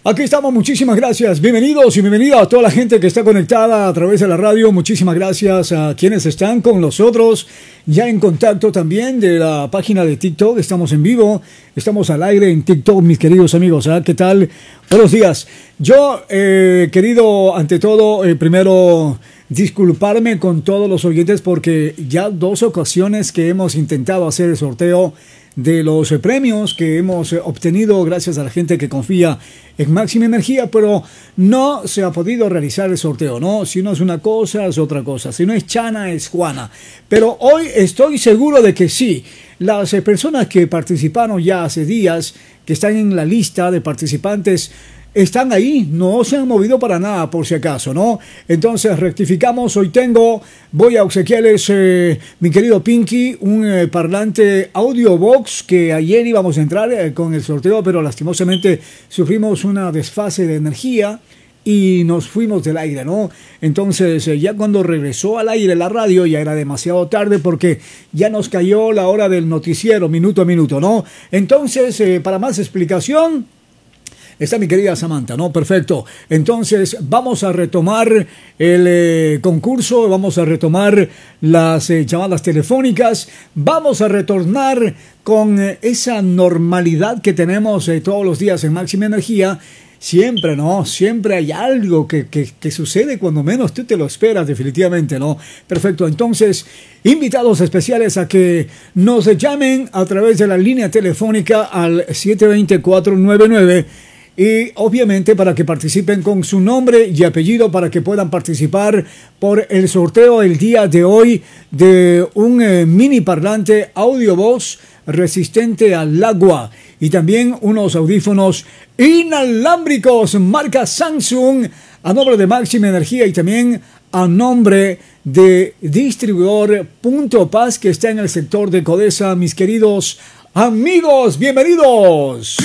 Aquí estamos, muchísimas gracias. Bienvenidos y bienvenida a toda la gente que está conectada a través de la radio. Muchísimas gracias a quienes están con nosotros ya en contacto también de la página de TikTok. Estamos en vivo, estamos al aire en TikTok, mis queridos amigos. ¿Qué tal? Buenos días. Yo, querido, ante todo, primero disculparme con todos los oyentes porque ya 2 ocasiones que hemos intentado hacer el sorteo de los premios que hemos obtenido gracias a la gente que confía en Máxima Energía, pero no se ha podido realizar el sorteo, ¿no? Si no es una cosa, es otra cosa. Si no es Chana, es Juana. Pero hoy estoy seguro de que sí. Las personas que participaron ya hace días, que están en la lista de participantes, están ahí, no se han movido para nada, por si acaso, ¿no? Entonces rectificamos, voy a obsequiarles, mi querido Pinky, un parlante audio box que ayer íbamos a entrar con el sorteo, pero lastimosamente sufrimos una desfase de energía y nos fuimos del aire, ¿no? Entonces ya cuando regresó al aire la radio ya era demasiado tarde porque ya nos cayó la hora del noticiero, minuto a minuto, ¿no? Entonces, para más explicación, está mi querida Samantha, ¿no? Perfecto. Entonces, vamos a retomar el concurso, vamos a retomar las llamadas telefónicas, vamos a retornar con esa normalidad que tenemos todos los días en Máxima Energía. Siempre, ¿no? Siempre hay algo que sucede cuando menos tú te lo esperas, definitivamente, ¿no? Perfecto. Entonces, invitados especiales a que nos llamen a través de la línea telefónica al 720-499. Y obviamente para que participen con su nombre y apellido para que puedan participar por el sorteo el día de hoy de un mini parlante audio voz resistente al agua y también unos audífonos inalámbricos marca Samsung a nombre de Máxima Energía y también a nombre de distribuidor Punto Paz que está en el sector de Codesa. Mis queridos amigos, bienvenidos.